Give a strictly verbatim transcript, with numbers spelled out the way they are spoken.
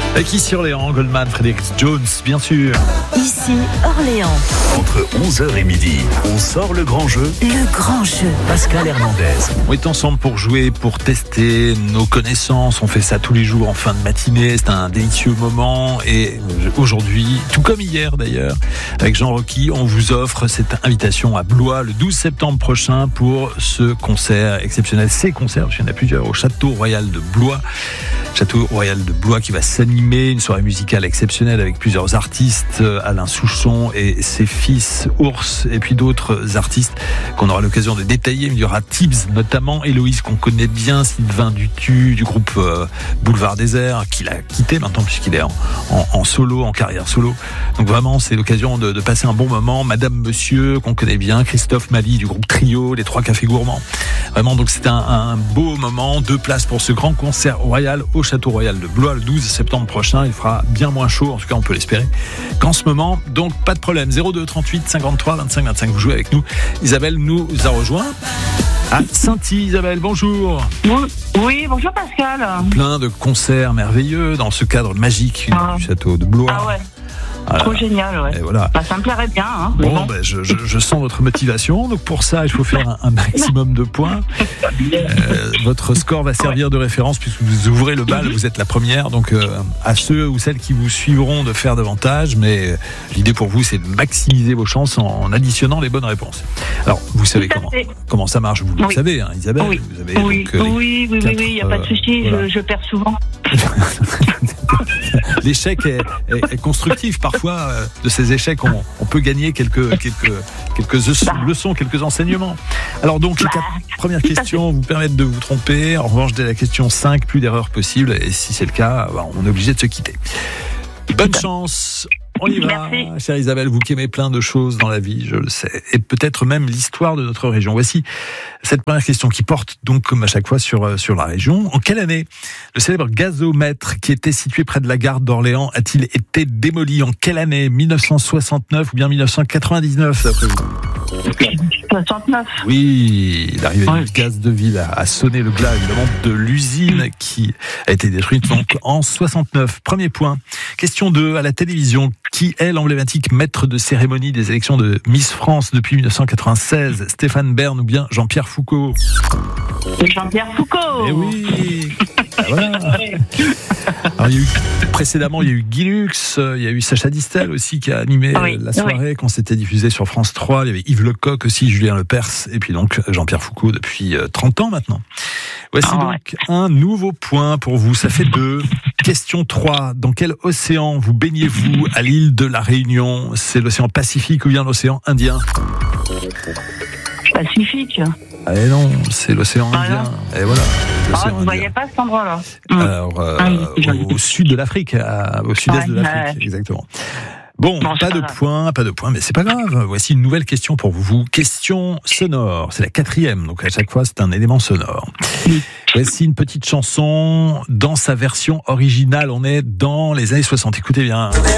Avec ici Orléans, Goldman, Frédéric Jones, bien sûr. Ici Orléans. Entre onze heures et midi, on sort le grand jeu. Le grand jeu. Pascal Hernandez. On est ensemble pour jouer, pour tester nos connaissances. On fait ça tous les jours en fin de matinée. C'est un délicieux moment. Et aujourd'hui, tout comme hier d'ailleurs, avec Jean Rocky, on vous offre cette invitation à Blois le douze septembre prochain pour ce concert exceptionnel. Ces concerts, il y en a plusieurs au Château Royal de Blois. Château Royal de Blois qui va s'animer, une soirée musicale exceptionnelle avec plusieurs artistes, Alain Souchon et ses fils Ours, et puis d'autres artistes qu'on aura l'occasion de détailler. Il y aura Tibbs notamment, Héloïse qu'on connaît bien, Sylvain Dutu du groupe euh, Boulevard Désert, qu'il a quitté maintenant puisqu'il est en, en, en solo, en carrière solo. Donc vraiment c'est l'occasion de, de passer un bon moment. Madame Monsieur qu'on connaît bien, Christophe Mali du groupe Trio, les Trois Cafés Gourmands. Vraiment donc c'est un, un beau moment. Deux places pour ce grand concert royal au Château Royal de Blois le douze septembre prochain. Il fera bien moins chaud, en tout cas on peut l'espérer, qu'en ce moment. Donc pas de problème. zéro deux trente-huit cinquante-trois vingt-cinq vingt-cinq. Vous jouez avec nous. Isabelle nous a rejoint à Sainty. Isabelle, bonjour. Oui, bonjour Pascal. Plein de concerts merveilleux dans ce cadre magique ah. du Château de Blois. Ah ouais. Voilà. Trop génial, ouais. Et voilà. Bah, ça me plairait bien. Hein, bon, bon. Ben, je, je, je sens votre motivation. Donc pour ça, il faut faire un, un maximum de points. Euh, votre score va servir de référence puisque vous ouvrez le bal. Vous êtes la première. Donc euh, à ceux ou celles qui vous suivront de faire davantage. Mais l'idée pour vous, c'est de maximiser vos chances en additionnant les bonnes réponses. Alors, vous savez comment, comment ça marche. Vous oui. le savez, hein, Isabelle. Oui, vous avez, oui, donc, euh, oui, oui, oui, il n'y a pas de souci. Voilà. Je, je perds souvent. L'échec est, est, est constructif. Parfois, euh, de ces échecs, on, on peut gagner quelques, quelques, quelques leçons, quelques enseignements. Alors donc, les quatre premières questions vous permettent de vous tromper. En revanche, dès la question cinq, plus d'erreurs possibles. Et si c'est le cas, bah, on est obligé de se quitter. Bonne chance. On y va, Merci. Chère Isabelle, vous qui aimez plein de choses dans la vie, je le sais, et peut-être même l'histoire de notre région. Voici cette première question qui porte donc, comme à chaque fois, sur, sur la région. En quelle année le célèbre gazomètre qui était situé près de la gare d'Orléans a-t-il été démoli? En quelle année? dix-neuf cent soixante-neuf ou bien dix-neuf cent quatre-vingt-dix-neuf, d'après vous? soixante-neuf. Oui, l'arrivée ouais. du gaz de ville a, a sonné le glas, évidemment, de l'usine qui a été détruite donc en soixante-neuf. Premier point. Question deux, à la télévision. Qui est l'emblématique maître de cérémonie des élections de Miss France depuis dix-neuf cent quatre-vingt-seize? Stéphane Bern ou bien Jean-Pierre Foucault? Jean-Pierre Foucault. Eh oui. Voilà. Alors, il y a eu, précédemment, il y a eu Guy Lux, il y a eu Sacha Distel aussi qui a animé oui, la soirée oui. quand c'était diffusé sur France trois. Il y avait Yves Lecoq aussi, Julien Lepers, et puis donc Jean-Pierre Foucault depuis trente ans maintenant. Voici oh, donc ouais. un nouveau point pour vous, ça fait deux. Question trois, dans quel océan vous baignez-vous à l'île de la Réunion? C'est l'océan Pacifique ou bien l'océan Indien? Pacifique. Ah et non, c'est l'océan ah Indien. Non. Et voilà. Ah, vous ne voyez pas cet endroit-là. Alors, euh, ah, au, au sud de l'Afrique, à, au sud-est ouais, de l'Afrique, ouais. exactement. Bon, non, pas, pas de points, pas de points, mais c'est pas grave. Voici une nouvelle question pour vous. Question sonore. C'est la quatrième, donc à chaque fois, c'est un élément sonore. Oui. Voici une petite chanson dans sa version originale. On est dans les années soixante. Écoutez bien.